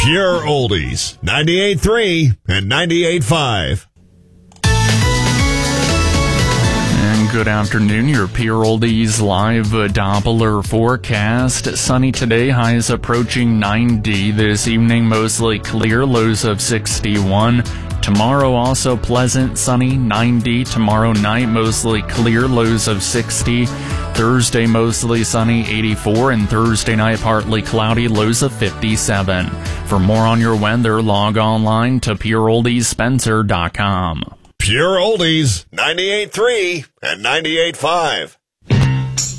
Pure Oldies, 98.3 and 98.5. And good afternoon, your Pure Oldies live Doppler forecast. Sunny today, highs approaching 90. This evening, mostly clear, lows of 61. Tomorrow also pleasant, sunny, 90. Tomorrow night, mostly clear, lows of 60. Thursday, mostly sunny, 84. And Thursday night, partly cloudy, lows of 57. For more on your weather, log online to pureoldiesspencer.com. Pure Oldies, 98.3 and 98.5.